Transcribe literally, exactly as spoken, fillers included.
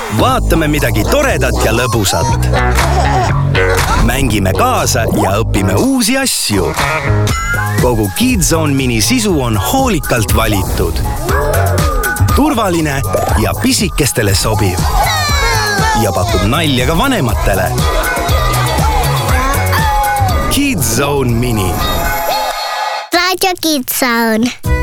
vaatame midagi toredat ja lõbusat. Mängime kaasa ja õpime uusi asju. Kogu KidZone mini sisu on hoolikalt valitud. Turvaline ja pisikestele sobiv. Ja pakub nalja ka vanematele. KidZone mini. Radio KidZone.